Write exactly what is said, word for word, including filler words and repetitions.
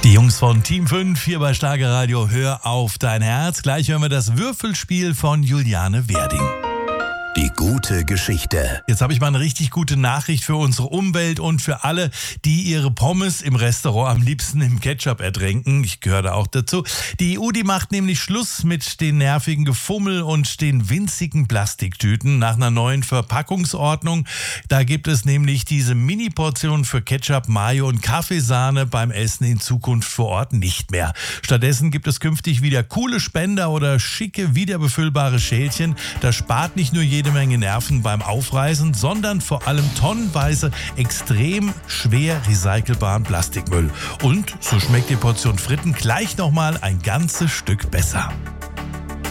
Die Jungs von Team fünf hier bei Starke Radio, hör auf dein Herz. Gleich hören wir das Würfelspiel von Juliane Werding. Die gute Geschichte. Jetzt habe ich mal eine richtig gute Nachricht für unsere Umwelt und für alle, die ihre Pommes im Restaurant am liebsten im Ketchup ertränken. Ich gehöre da auch dazu. Die E U, die macht nämlich Schluss mit den nervigen Gefummel und den winzigen Plastiktüten nach einer neuen Verpackungsordnung. Da gibt es nämlich diese Mini-Portionen für Ketchup, Mayo und Kaffeesahne beim Essen in Zukunft vor Ort nicht mehr. Stattdessen gibt es künftig wieder coole Spender oder schicke, wiederbefüllbare Schälchen. Das spart nicht nur jede Menge Nerven beim Aufreißen, sondern vor allem tonnenweise extrem schwer recycelbaren Plastikmüll. Und so schmeckt die Portion Fritten gleich nochmal ein ganzes Stück besser.